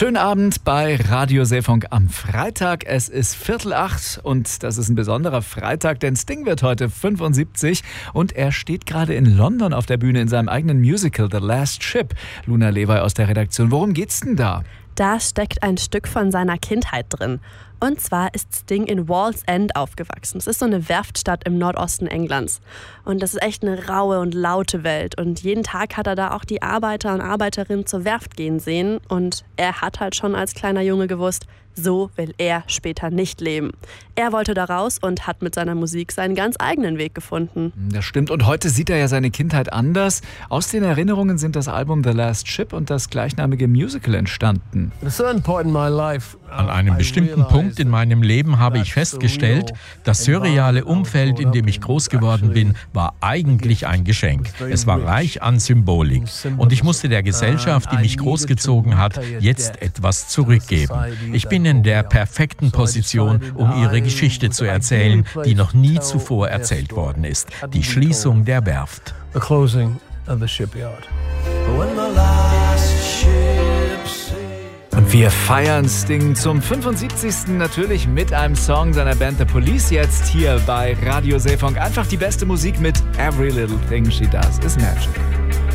Schönen Abend bei Radio Seefunk am Freitag. Es ist 7:45 und das ist ein besonderer Freitag, denn Sting wird heute 75 und er steht gerade in London auf der Bühne in seinem eigenen Musical The Last Ship. Luna Lewy aus der Redaktion. Worum geht's denn da? Da steckt ein Stück von seiner Kindheit drin. Und zwar ist Sting in Wallsend aufgewachsen. Es ist so eine Werftstadt im Nordosten Englands. Und das ist echt eine raue und laute Welt. Und jeden Tag hat er da auch die Arbeiter und Arbeiterinnen zur Werft gehen sehen. Und er hat halt schon als kleiner Junge gewusst, so will er später nicht leben. Er wollte da raus und hat mit seiner Musik seinen ganz eigenen Weg gefunden. Das stimmt. Und heute sieht er ja seine Kindheit anders. Aus den Erinnerungen sind das Album The Last Ship und das gleichnamige Musical entstanden. An einem bestimmten Punkt in meinem Leben habe ich festgestellt, das surreale Umfeld, in dem ich groß geworden bin, war eigentlich ein Geschenk. Es war reich an Symbolik. Und ich musste der Gesellschaft, die mich großgezogen hat, jetzt etwas zurückgeben. Ich bin in der perfekten Position, um ihre Geschichte zu erzählen, die noch nie zuvor erzählt worden ist. Die Schließung der Werft. Und wir feiern Sting zum 75. natürlich mit einem Song seiner Band The Police jetzt hier bei Radio Seefunk. Einfach die beste Musik mit Every Little Thing She Does is Magic.